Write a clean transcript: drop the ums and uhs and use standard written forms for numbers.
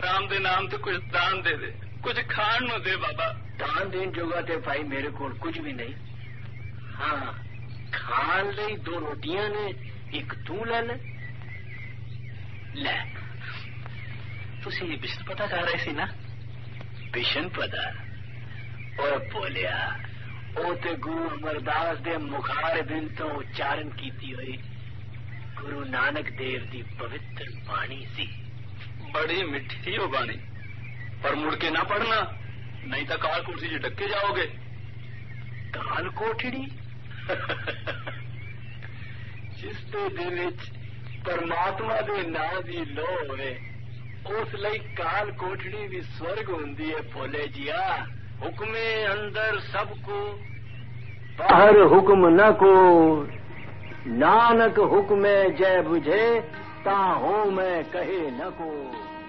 राम दे नाम ते कुछ दान दे दे, कुछ खाण नु दे बाबा। दान देन जोगा ते भाई मेरे को कुछ भी नहीं। हाँ, खान ਲਈ 2 रोटियां ने, एक तू ले ले। तुसी बिशन पता कर रहे सी ना? बिशन पता? ओए बोलिया, ओ ते गुरु अमरदास दे मुखार बिन तो उच्चारण कीती हुई गुरु नानक देव दी पवित्र बाणी सी। बड़ी मिठी हो बाणी, पर मुड़ के ना पढ़ना, नहीं तो काल कोठरी च डके जाओगे। काल कोठड़ी? जिस दे दिल विच परमात्मा दे नाम दी लो होवे, उस लई काल कोठड़ी भी स्वर्ग हुंदी है भोले जिया। हुक्मे अंदर सबको, बाहर हुक्म न को, नानक हुक्मे जय बुझे, ता हो मैं कहे न को।